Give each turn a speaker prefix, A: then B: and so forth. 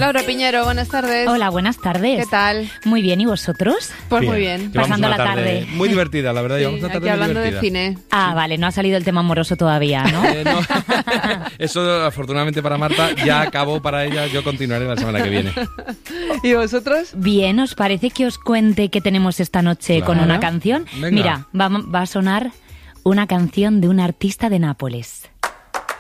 A: Laura Piñero, buenas tardes.
B: Hola, buenas tardes.
A: ¿Qué tal?
B: Muy bien, ¿y vosotros?
A: Pues
C: Bien.
A: muy bien.
B: Pasando la tarde.
C: Muy divertida, la verdad.
A: Sí,
C: Llevamos una tarde
A: aquí hablando
C: muy
A: de
C: divertida.
A: cine.
B: Ah, vale, no ha salido el tema amoroso todavía, ¿no?
C: No. Eso, afortunadamente para Marta, ya acabó para ella. Yo continuaré la semana que viene.
A: ¿Y vosotros?
B: Bien, ¿os parece que os cuente qué tenemos esta noche
C: Claro.
B: con una canción?
C: Venga.
B: Mira, va a sonar una canción de un artista de Nápoles.